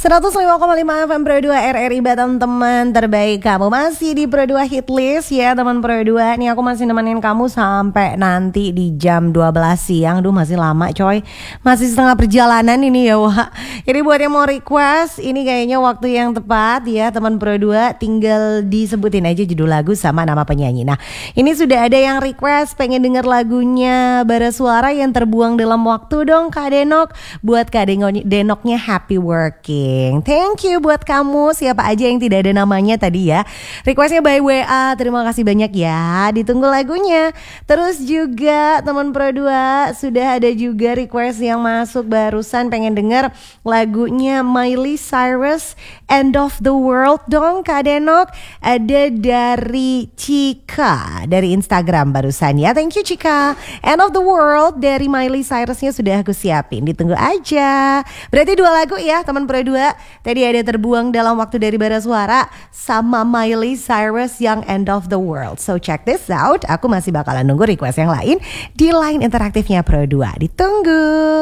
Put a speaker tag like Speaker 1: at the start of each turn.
Speaker 1: 105,5 FM Pro 2 RRI Batam, teman terbaik kamu. Masih di Pro 2 Hit List ya teman Pro 2. Nih aku masih nemenin kamu sampai nanti di jam 12 siang. Duh masih lama coy, masih setengah perjalanan ini ya wah. Jadi buat yang mau request, ini kayaknya waktu yang tepat ya teman Pro 2. Tinggal disebutin aja judul lagu sama nama penyanyi. Nah ini sudah ada yang request pengen denger lagunya Bara Suara yang terbuang dalam waktu dong Kak Denok. Buat Kak Denoknya happy working. Thank you buat kamu, siapa aja yang tidak ada namanya tadi ya. Requestnya by WA, terima kasih banyak ya. Ditunggu lagunya. Terus juga teman Pro 2 sudah ada juga request yang masuk barusan, pengen denger lagunya Miley Cyrus End of the World dong Kak Denok. Ada dari Cika dari Instagram barusan ya. Thank you Cika. End of the World dari Miley Cyrusnya sudah aku siapin, ditunggu aja. Berarti 2 lagu ya teman Pro 2. Tadi ada Terbuang Dalam Waktu dari Bara Suara sama Miley Cyrus yang End of the World. So check this out. Aku masih bakalan nunggu request yang lain di line interaktifnya Pro 2. Ditunggu.